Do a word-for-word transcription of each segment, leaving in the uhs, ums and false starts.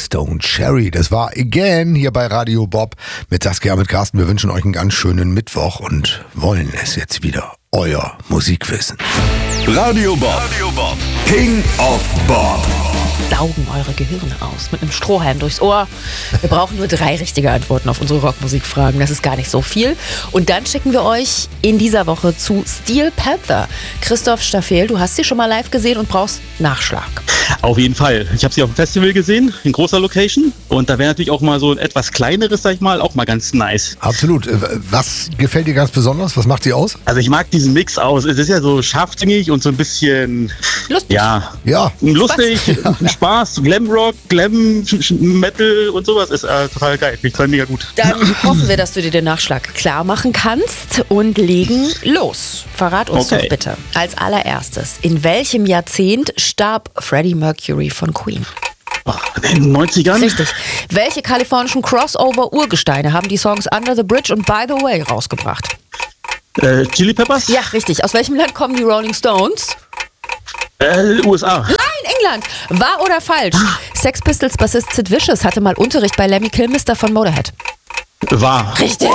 Stone Cherry. Das war Again hier bei Radio Bob mit Saskia, mit Carsten. Wir wünschen euch einen ganz schönen Mittwoch und wollen es jetzt wieder. Euer Musikwissen. Radio Bob. Radio Bob. King of Bob. Saugen eure Gehirne aus mit einem Strohhalm durchs Ohr. Wir brauchen nur drei richtige Antworten auf unsere Rockmusikfragen. Das ist gar nicht so viel. Und dann schicken wir euch in dieser Woche zu Steel Panther. Christoph Staffel, du hast sie schon mal live gesehen und brauchst Nachschlag. Auf jeden Fall. Ich habe sie auf dem Festival gesehen, in großer Location. Und da wäre natürlich auch mal so ein etwas kleineres, sag ich mal, auch mal ganz nice. Absolut. Was gefällt dir ganz besonders? Was macht sie aus? Also ich mag diesen Mix aus. Es ist ja so scharfzüngig und so ein bisschen... Lustig. Ja, Ja. lustig, Spaß, Spaß Glamrock, Glam, Metal und sowas ist äh, total geil. Finde ich total mega gut. Dann hoffen wir, dass du dir den Nachschlag klar machen kannst und legen los. Verrat uns Okay. doch bitte. Als allererstes, in welchem Jahrzehnt starb Freddie Mercury von Queen? Oh, in den neunzigern? Richtig. Welche kalifornischen Crossover-Urgesteine haben die Songs Under the Bridge und By the Way rausgebracht? Äh, Chili Peppers? Ja, richtig. Aus welchem Land kommen die Rolling Stones? Äh, U S A. Nein, England. Wahr oder falsch? Sex Pistols Bassist Sid Vicious hatte mal Unterricht bei Lemmy Kilmister von Motorhead. War. Richtig.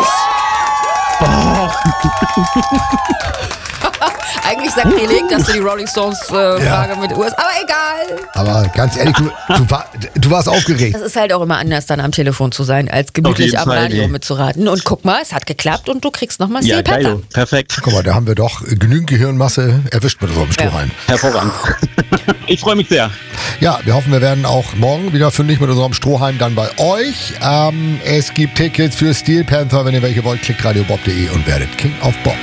Eigentlich Sakrileg, dass du die Rolling Stones äh, Frage mit U S A, aber egal. Aber ganz ehrlich, du, du, war, du warst aufgeregt. Das ist halt auch immer anders, dann am Telefon zu sein, als Auf gemütlich jeden am Fall, Radio nee. mitzuraten. Und guck mal, es hat geklappt und du kriegst nochmal Ja, Steel Panther. geil. Perfekt. Guck mal, da haben wir doch genügend Gehirnmasse erwischt mit unserem Strohhalm. Hervorragend. Ich freue mich sehr. Ja, wir hoffen, wir werden auch morgen wieder fündig mit unserem Strohhalm dann bei euch. Ähm, es gibt Tickets für Steel Panther. Wenn ihr welche wollt, klickt radiobob punkt de und werdet King of Bob.